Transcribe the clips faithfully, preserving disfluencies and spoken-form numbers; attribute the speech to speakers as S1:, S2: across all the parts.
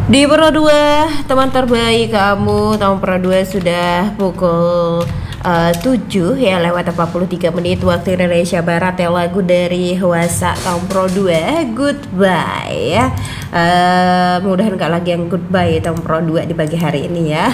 S1: Di Pro dua, teman terbaik kamu, tahun Pro dua sudah pukul uh, tujuh ya, lewat empat puluh tiga menit waktu Indonesia Barat ya. Lagu dari Hwasa tahun Pro dua, Goodbye ya. uh, Mudahan gak lagi yang goodbye tahun Pro dua di pagi hari ini ya.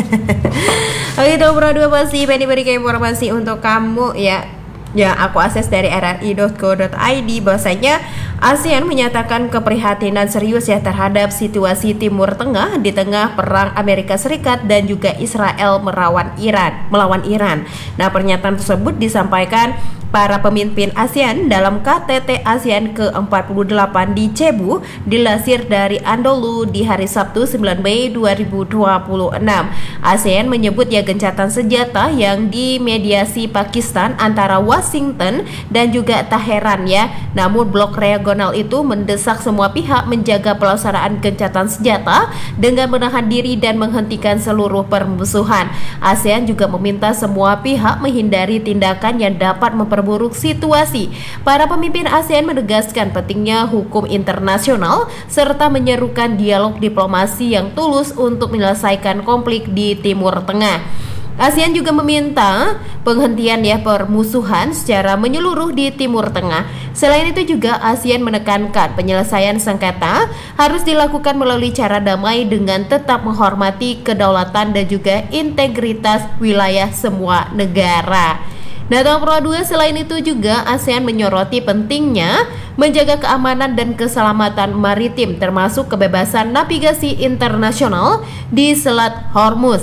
S1: Oke, tahun Pro dua masih beri informasi untuk kamu ya. Ya, aku akses dari r r i dot co dot i d bahwasanya ASEAN menyatakan keprihatinan serius ya terhadap situasi Timur Tengah di tengah perang Amerika Serikat dan juga Israel melawan Iran, melawan Iran. Nah, pernyataan tersebut disampaikan para pemimpin ASEAN dalam K T T ASEAN ke empat puluh delapan di Cebu, dilansir dari Anadolu di hari Sabtu sembilan Mei dua ribu dua puluh enam. ASEAN menyebut ya gencatan senjata yang dimediasi Pakistan antara Washington dan juga Teheran ya. Namun blok regional itu mendesak semua pihak menjaga pelaksanaan gencatan senjata dengan menahan diri dan menghentikan seluruh permusuhan. ASEAN juga meminta semua pihak menghindari tindakan yang dapat memperburuk situasi. Para pemimpin ASEAN menegaskan pentingnya hukum internasional serta menyerukan dialog diplomasi yang tulus untuk menyelesaikan konflik di Timur Tengah. ASEAN juga meminta penghentian ya permusuhan secara menyeluruh di Timur Tengah. Selain itu juga ASEAN menekankan penyelesaian sengketa harus dilakukan melalui cara damai dengan tetap menghormati kedaulatan dan juga integritas wilayah semua negara. Nah, tahun Pro dua selain itu juga ASEAN menyoroti pentingnya menjaga keamanan dan keselamatan maritim termasuk kebebasan navigasi internasional di Selat Hormuz.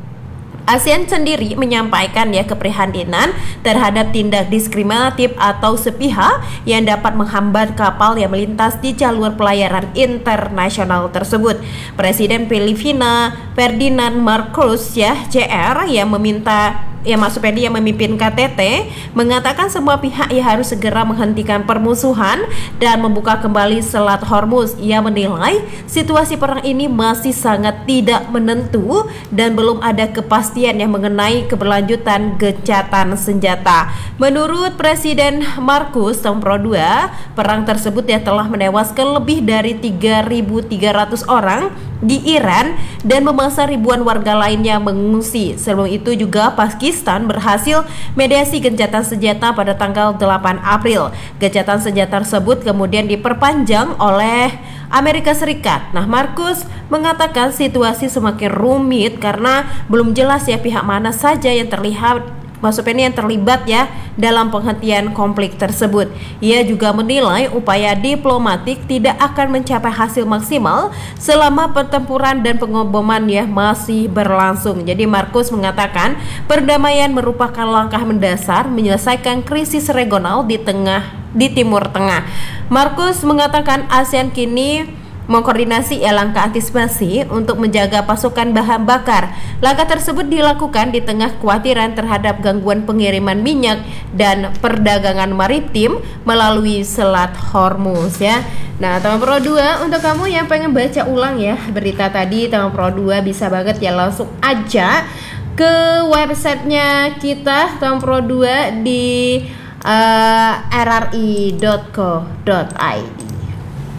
S1: ASEAN sendiri menyampaikan ya keprihatinan terhadap tindak diskriminatif atau sepihak yang dapat menghambat kapal yang melintas di jalur pelayaran internasional tersebut. Presiden Filipina Ferdinand Marcos ya J R yang meminta yang maksudnya dia memimpin K T T mengatakan semua pihak ya harus segera menghentikan permusuhan dan membuka kembali Selat Hormuz. Ia menilai situasi perang ini masih sangat tidak menentu dan belum ada kepastian yang mengenai keberlanjutan gencatan senjata. Menurut Presiden Marcos tahun Pro dua, perang tersebut ya telah menewaskan lebih dari tiga ribu tiga ratus orang di Iran dan memaksa ribuan warga lainnya mengungsi. Sebelum itu juga Pakistan berhasil mediasi gencatan senjata pada tanggal delapan April. Gencatan senjata tersebut kemudian diperpanjang oleh Amerika Serikat. Nah, Marcos mengatakan situasi semakin rumit karena belum jelas ya pihak mana saja yang terlihat maksudnya ini yang terlibat ya dalam penghentian konflik tersebut. Ia juga menilai upaya diplomatik tidak akan mencapai hasil maksimal selama pertempuran dan pengeboman ya masih berlangsung. Jadi Marcos mengatakan perdamaian merupakan langkah mendasar menyelesaikan krisis regional di tengah di Timur Tengah. Marcos mengatakan ASEAN kini mengkoordinasi ya langkah antisipasi untuk menjaga pasokan bahan bakar. Langkah tersebut dilakukan di tengah kekhawatiran terhadap gangguan pengiriman minyak dan perdagangan maritim melalui Selat Hormuz ya. Nah, teman Pro dua, untuk kamu yang pengen baca ulang ya berita tadi, teman Pro dua bisa banget ya langsung aja ke websitenya kita teman Pro dua di uh, r r i dot co dot i d.